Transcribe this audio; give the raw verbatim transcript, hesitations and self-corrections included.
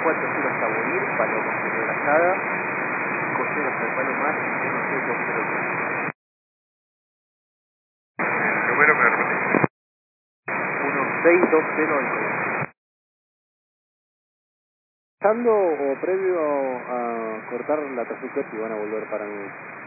cuatro cero hasta Bolir, palo con cero la saga, cinco cero hasta el palo más, uno seis dos cero tres. El número me repite. uno seis dos cero al colegio. ¿Pasando o previo a cortar la trayectoria y van a volver para mí?